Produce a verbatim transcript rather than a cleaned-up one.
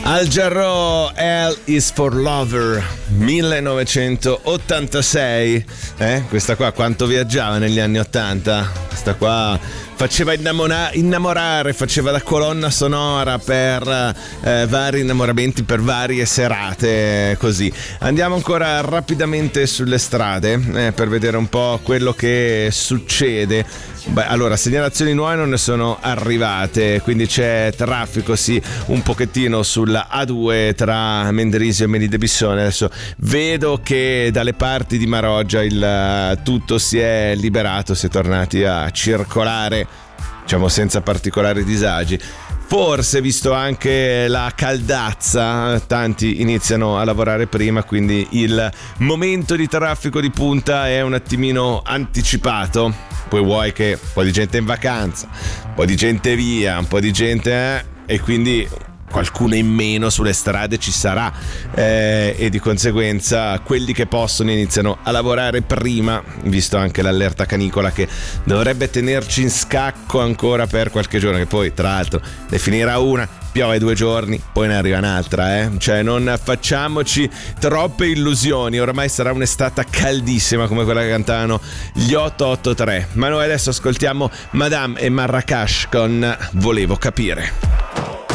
Al Jarreau, L is for Lover, millenovecentottantasei. Eh, questa qua quanto viaggiava negli anni ottanta. Questa qua faceva innamora- innamorare, faceva la colonna sonora per eh, vari innamoramenti, per varie serate, così. Andiamo ancora rapidamente sulle strade eh, per vedere un po' quello che succede. Beh, allora, segnalazioni nuove non ne sono arrivate, quindi c'è traffico, sì, un pochettino sulla A due tra Mendrisio e Melide Bissone. Adesso vedo che dalle parti di Maroggia il tutto si è liberato, si è tornati a circolare, diciamo, senza particolari disagi. Forse, visto anche la caldazza, tanti iniziano a lavorare prima, quindi il momento di traffico di punta è un attimino anticipato. Poi vuoi che un po' di gente è in vacanza, un po' di gente via, un po' di gente eh, e quindi qualcuno in meno sulle strade ci sarà eh, e di conseguenza quelli che possono iniziano a lavorare prima, visto anche l'allerta canicola che dovrebbe tenerci in scacco ancora per qualche giorno, che poi tra l'altro ne finirà una, piove due giorni, poi ne arriva un'altra, eh? Cioè non facciamoci troppe illusioni, ormai sarà un'estate caldissima come quella che cantavano gli otto otto tre. Ma noi adesso ascoltiamo Madame e Marracash con Volevo capire.